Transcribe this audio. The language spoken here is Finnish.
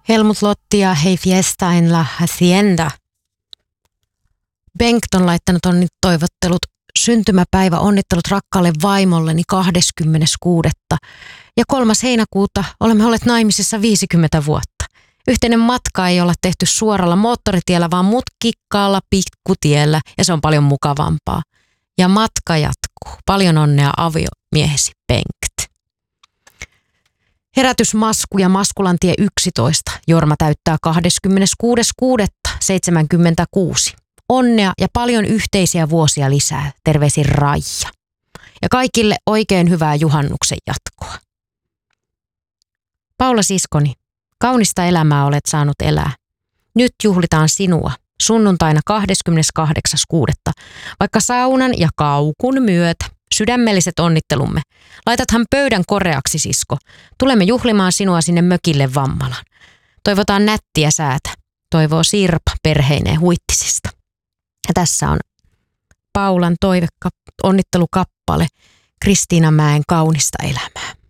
Helmut Lotti ja Hei fiesta en la hacienda. Bengt on laittanut toivottelut syntymäpäivä onnittelut rakkaalle vaimolleni 26. Ja 3. heinäkuuta olemme olleet naimisissa 50 vuotta. Yhteinen matka ei olla tehty suoralla moottoritiellä, vaan mutkikkaalla pikkutiellä ja se on paljon mukavampaa. Ja matka jatkuu. Paljon onnea aviomiehesi Bengt. Herätysmasku ja Maskulantie 11. Jorma täyttää 26.6.76. Onnea ja paljon yhteisiä vuosia lisää. Terveisin Raija. Ja kaikille oikein hyvää juhannuksen jatkoa. Paula siskoni, kaunista elämää olet saanut elää. Nyt juhlitaan sinua sunnuntaina 28.6. Vaikka saunan ja kaukun myötä. Sydämelliset onnittelumme. Laitathan pöydän koreaksi, sisko. Tulemme juhlimaan sinua sinne mökille Vammalaan. Toivotaan nättiä säätä. Toivoo Sirpa perheineen Huittisista. Ja tässä on Paulan onnittelukappale Kristiina Mäen kaunista elämää.